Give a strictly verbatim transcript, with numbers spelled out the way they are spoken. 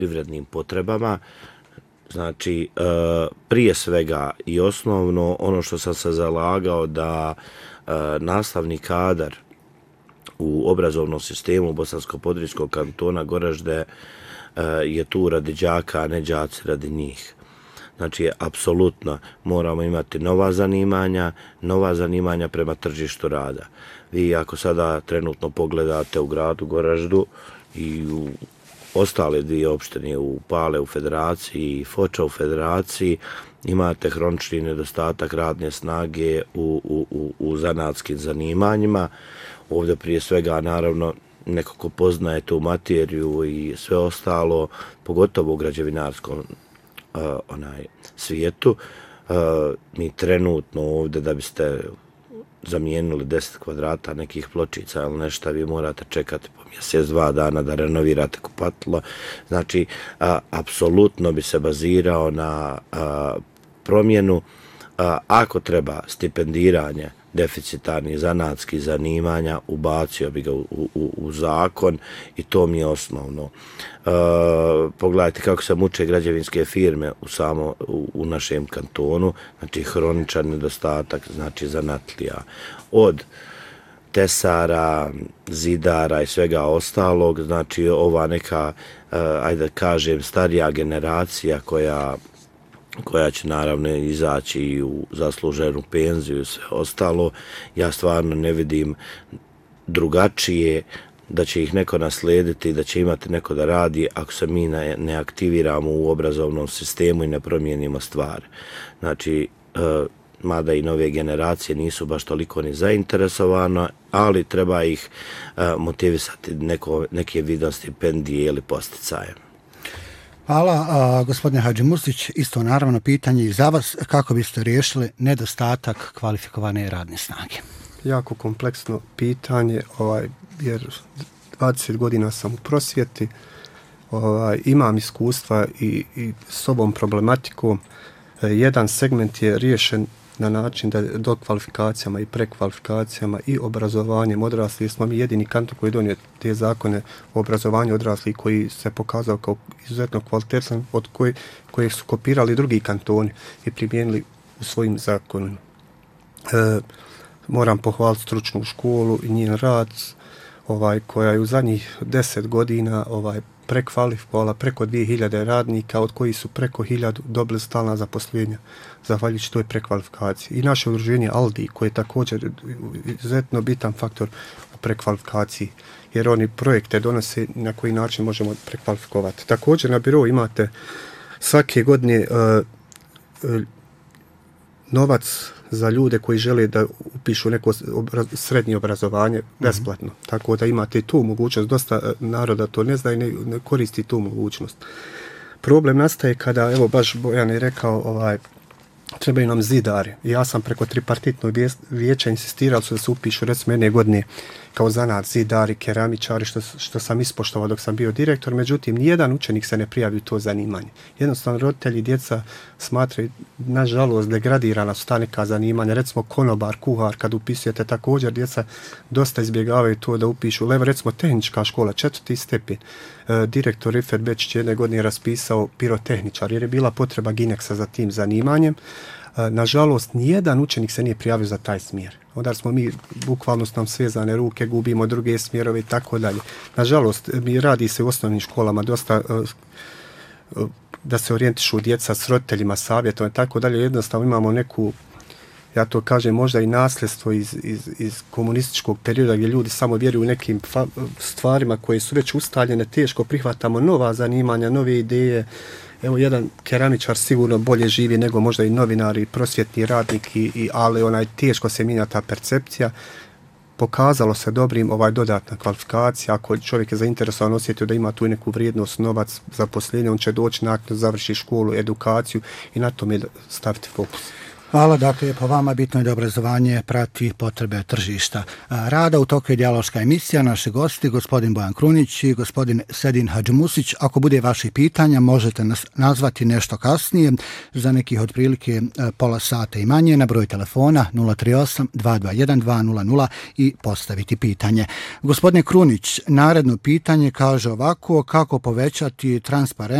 privrednim potrebama. Znači, prije svega i osnovno ono što sam se zalagao da nastavni kadar u obrazovnom sistemu Bosansko-Podrinjskog kantona Goražde je tu radi đaka, a ne đaci radi njih. Znači, apsolutno moramo imati nova zanimanja, nova zanimanja prema tržištu rada. Vi ako sada trenutno pogledate u gradu Goraždu i u ostale dvije opštine, u Pale u federaciji i Foča u federaciji, imate hronični nedostatak radne snage u, u, u, u zanatskim zanimanjima. Ovdje prije svega, naravno, neko ko poznaje tu materiju i sve ostalo, pogotovo u građevinarskom uh, onaj, svijetu, uh, mi trenutno ovdje da biste zamijenili deset kvadrata nekih pločica ili nešto, vi morate čekati po mjesec, dva dana da renovirate kupatilo. Znači, a, apsolutno bi se bazirao na a, promjenu, a, ako treba stipendiranje deficitarnih zanatskih zanimanja, ubacio bi ga u, u, u zakon i to mi je osnovno. E, pogledajte kako se muče građevinske firme u, samo, u, u našem kantonu, znači hroničan nedostatak, znači zanatlija. Od tesara, zidara i svega ostalog, znači ova neka, e, ajde da kažem, starija generacija koja koja će naravno izaći u zasluženu penziju i sve ostalo, ja stvarno ne vidim drugačije da će ih neko naslijediti, da će imati neko da radi ako se mi ne aktiviramo u obrazovnom sistemu i ne promijenimo stvari. Znači, mada i nove generacije nisu baš toliko ni zainteresovane, ali treba ih motivisati neko, neke vidom stipendije ili posticaje. Hvala, a, gospodine Hadžimursić, isto naravno pitanje i za vas, kako biste riješili nedostatak kvalifikovane radne snage? Jako kompleksno pitanje, ovaj, jer dvadeset godina sam u prosvjeti, ovaj, imam iskustva i, i s ovom problematikom. E, jedan segment je riješen na način da do kvalifikacijama i prekvalifikacijama i obrazovanjem odraslih smo mi jedini kanton koji donio te zakone o obrazovanju odraslih koji se pokazao kao izuzetno kvalitetan od koje, koje su kopirali drugi kantoni i primijenili u svojim zakonima. E, moram pohvaliti stručnu školu i njen rad ovaj, koja je u zadnjih deset godina ovaj, prekvalifikovala preko dvije hiljade radnika, od koji su preko hiljadu dobili stalna zaposlenja, zahvaljujući toj prekvalifikaciji. I naše udruženje Aldi, koje je također izuzetno bitan faktor u prekvalifikaciji, jer oni projekte donose na koji način možemo prekvalifikovati. Također na birou imate svake godine uh, uh, novac za ljude koji žele da upišu neko obraz, srednje obrazovanje besplatno. Mm-hmm. Tako da imate tu mogućnost. Dosta naroda to ne zna i ne, ne koristi tu mogućnost. Problem nastaje kada, evo baš Bojan je rekao, ovaj, trebaju nam zidari. Ja sam preko tripartitnog vijeća insistirao su da se upišu recimo jedne godine kao zanat zidari, keramičari, što, što sam ispoštovao dok sam bio direktor, međutim nijedan učenik se ne prijavi u to zanimanje. Jednostavno roditelji i djeca smatraju, nažalost, degradirana su ta neka zanimanja, recimo konobar, kuhar, kad upisujete također, djeca dosta izbjegavaju to da upišu, levo recimo tehnička škola, četvrti stepen. E, direktor Rifet Bečić jedne godine raspisao pirotehničar, jer je bila potreba Gineksa za tim zanimanjem. Nažalost, nijedan učenik se nije prijavio za taj smjer. Onda smo mi, bukvalno su nam svezane ruke, gubimo druge smjerove i tako dalje. Nažalost, mi radi se u osnovnim školama dosta da se orijentišu djeca s roditeljima, savjetom i tako dalje. Jednostavno imamo neku, ja to kažem, možda i nasljedstvo iz, iz, iz komunističkog perioda gdje ljudi samo vjeruju u nekim fa- stvarima koje su već ustaljene, teško prihvatamo nova zanimanja, nove ideje. Evo, jedan keramičar sigurno bolje živi nego možda i novinari, prosvjetni radnik, i, i, ali onaj teško se mijenja ta percepcija. Pokazalo se dobrim ovaj dodatna kvalifikacija. Ako čovjek je zainteresovan, osjetio da ima tu neku vrijednost, novac, zaposlenje, on će doći nakon, završi školu, edukaciju i na tome staviti fokus. Hvala, dakle, po vama bitno je da obrazovanje prati potrebe tržišta rada. U toku je dijaloška emisija, naši gosti, gospodin Bojan Krunić i gospodin Sedin Hadžimusić. Ako bude vaših pitanja, možete nas nazvati nešto kasnije, za nekih otprilike pola sata i manje, na broj telefona nula tri osam dva dva jedan dva nula nula i postaviti pitanje. Gospodine Krunić, naredno pitanje kaže ovako: kako povećati transparentnost